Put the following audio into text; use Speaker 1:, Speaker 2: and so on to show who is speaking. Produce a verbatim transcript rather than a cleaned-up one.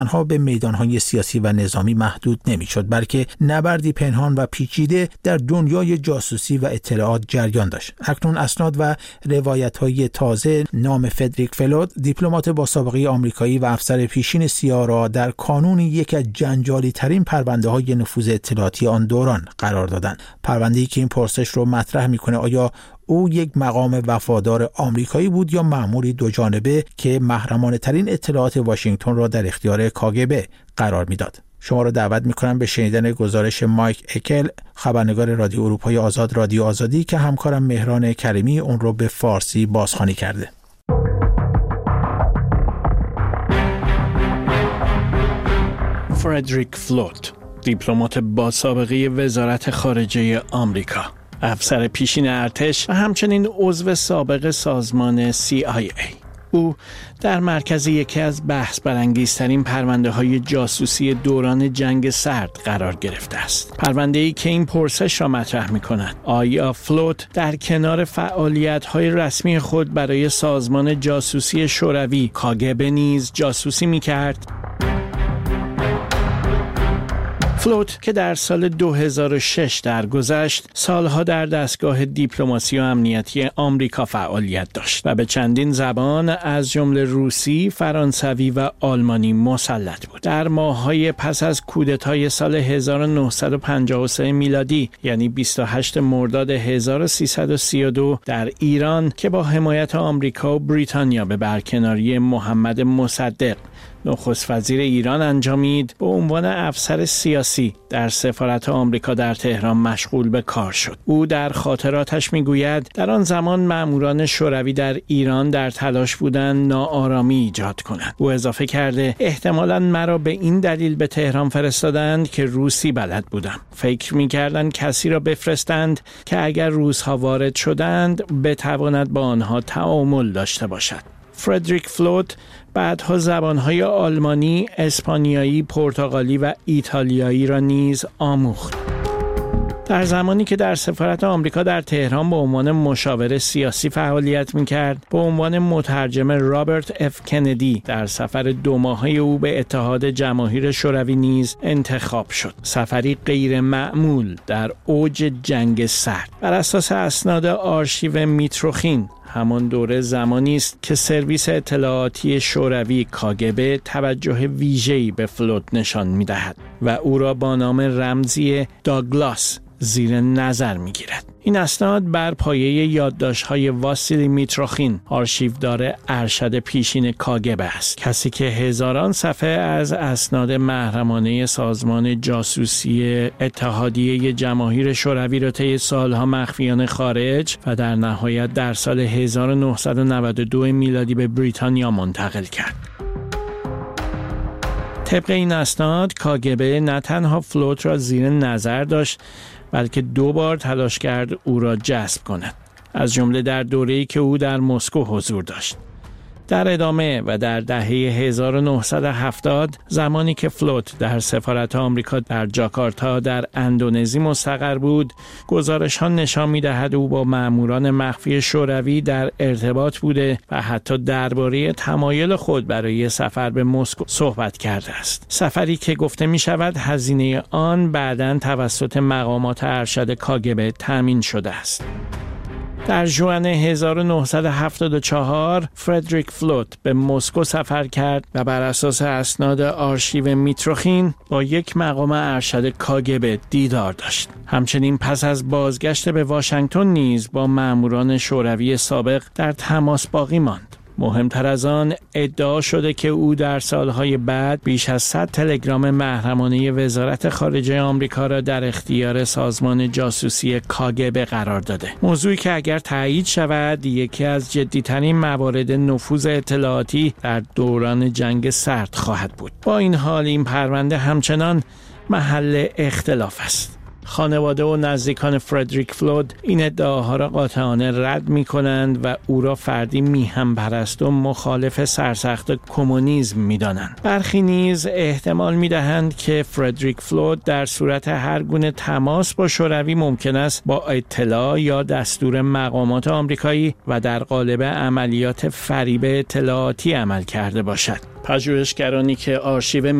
Speaker 1: تنها به میدانهای سیاسی و نظامی محدود نمی‌شد، بلکه نبردی پنهان و پیچیده در دنیای جاسوسی و اطلاعات جریان داشت. اکنون اسناد و روایت‌های تازه نام فردریک فلوت، دیپلمات با سابقه آمریکایی و افسر پیشین سی آی ای را در کانون یک از جنجالی‌ترین پرونده‌های نفوذ اطلاعاتی آن دوران قرار دادند. پرونده‌ای که این پرسش رو مطرح می‌کنه: آیا او یک مقام وفادار آمریکایی بود یا مأموری دو جانبه که محرمانه ترین اطلاعات واشنگتن را در اختیار کاگبه قرار میداد؟ شما را دعوت میکنم به شنیدن گزارش مایک اکل، خبرنگار رادیو اروپای آزاد رادیو آزادی، که همکارم مهران کریمی اون رو به فارسی بازخوانی کرده.
Speaker 2: فردریک فلوت، دیپلمات با سابقه وزارت خارجه آمریکا، افسر پیشین ارتش و همچنین عضو سابق سازمان سی آی ای. او در مرکز یکی از بحث برانگیزترین پرونده‌های جاسوسی دوران جنگ سرد قرار گرفته است. پرونده‌ای که این پرسش را مطرح می‌کند: آیا فلوت در کنار فعالیت‌های رسمی خود برای سازمان جاسوسی شوروی کاگبه نیز جاسوسی می‌کرد؟ فلوت که در سال دو هزار و شش درگذشت، سالها در دستگاه دیپلماسی و امنیتی آمریکا فعالیت داشت و به چندین زبان از جمله روسی، فرانسوی و آلمانی مسلط بود. در ماه‌های پس از کودتای سال هزار و نهصد و پنجاه و سه میلادی، یعنی بیست و هشتم مرداد هزار و سیصد و سی و دو، در ایران که با حمایت آمریکا و بریتانیا به برکناری محمد مصدق نخست وزیر ایران انجامید، به عنوان افسر سیاسی در سفارت آمریکا در تهران مشغول به کار شد. او در خاطراتش میگوید: در آن زمان ماموران شوروی در ایران در تلاش بودند ناآرامی ایجاد کنند. او اضافه کرده: احتمالاً مرا به این دلیل به تهران فرستادند که روسی بلد بودم. فکر میکردند کسی را بفرستند که اگر روس‌ها وارد شدند بتواند با آنها تعامل داشته باشد. فردریک فلوت بعدها زبانهای آلمانی، اسپانیایی، پرتغالی و ایتالیایی را نیز آموخت. در زمانی که در سفارت آمریکا در تهران به عنوان مشاور سیاسی فعالیت می‌کرد، به عنوان مترجم رابرت اف کندی در سفر دو ماهه او به اتحاد جماهیر شوروی نیز انتخاب شد. سفری غیر معمول در اوج جنگ سرد. بر اساس اسناد آرشیو میتروخین، همان دوره زمانی است که سرویس اطلاعاتی شوروی کاگبه توجه ویژه‌ای به فلوت نشان می‌دهد و او را با نام رمزی داگلاس زیر نظر می‌گیرد. این اسناد بر پایه یادداشت‌های واسیلی میتروخین، آرشیودار ارشد پیشین کاگبه است، کسی که هزاران صفحه از اسناد محرمانه سازمان جاسوسی اتحادیه جماهیر شوروی را طی سالها مخفیانه خارج و در نهایت در سال هزار و نهصد و نود و دو میلادی به بریتانیا منتقل کرد. طبق این اسناد، کاگبه نه تنها فلوت را زیر نظر داشت، بلکه دو بار تلاش کرد او را جذب کند، از جمله در دوره‌ای که او در مسکو حضور داشت. در ادامه و در دهه هزار و نهصد و هفتاد، زمانی که فلوت در سفارت آمریکا در جاکارتا در اندونزی مستقر بود، گزارش‌ها نشان می‌دهد او با ماموران مخفی شوروی در ارتباط بوده و حتی درباره تمایل خود برای سفر به مسکو صحبت کرده است. سفری که گفته می‌شود هزینه آن بعداً توسط مقامات ارشد کاگبه تامین شده است. در ژوئن هزار و نهصد و هفتاد و چهار فردریک فلوت به مسکو سفر کرد و بر اساس اسناد آرشیو میتروخین با یک مقام ارشد کاگبه دیدار داشت. همچنین پس از بازگشت به واشنگتن نیز با ماموران شوروی سابق در تماس باقی ماند. مهمتر از آن، ادعا شده که او در سالهای بعد بیش از صد تلگرام محرمانه وزارت خارجه آمریکا را در اختیار سازمان جاسوسی کاگبه قرار داده. موضوعی که اگر تایید شود، یکی از جدی‌ترین موارد نفوذ اطلاعاتی در دوران جنگ سرد خواهد بود. با این حال این پرونده همچنان محل اختلاف است. خانواده و نزدیکان فردریک فلود این ادعاها را قاطعانه رد می کنند و او را فردی میهم پرست و مخالف سرسخت کمونیسم می دانند. برخی نیز احتمال می دهند که فردریک فلود در صورت هر گونه تماس با شوروی ممکن است با اطلاع یا دستور مقامات آمریکایی و در قالب عملیات فریب اطلاعاتی عمل کرده باشد. پژوهشگرانی که آرشیو